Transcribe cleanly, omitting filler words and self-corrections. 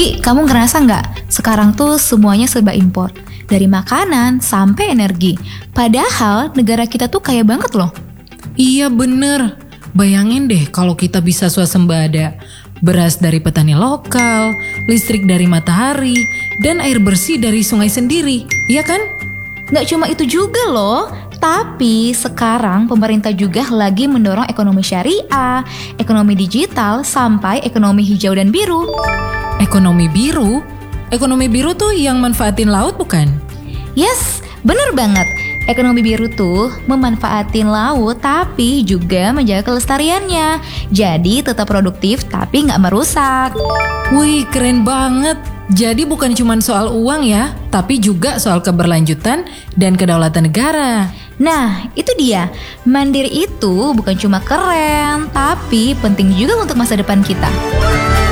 Tapi kamu ngerasa nggak? Sekarang tuh semuanya serba impor. Dari makanan sampai energi. Padahal negara kita tuh kaya banget loh. Iya bener, bayangin deh kalau kita bisa swasembada. Beras dari petani lokal, listrik dari matahari, dan air bersih dari sungai sendiri, iya kan? Nggak cuma itu juga loh, tapi sekarang pemerintah juga lagi mendorong ekonomi syariah, ekonomi digital, sampai ekonomi hijau dan biru. Ekonomi biru? Ekonomi biru tuh yang manfaatin laut bukan? Yes, bener banget. Ekonomi biru tuh memanfaatin laut tapi juga menjaga kelestariannya. Jadi tetap produktif tapi nggak merusak. Wih, keren banget. Jadi bukan cuma soal uang ya, tapi juga soal keberlanjutan dan kedaulatan negara. Nah, itu dia. Mandiri itu bukan cuma keren, tapi penting juga untuk masa depan kita.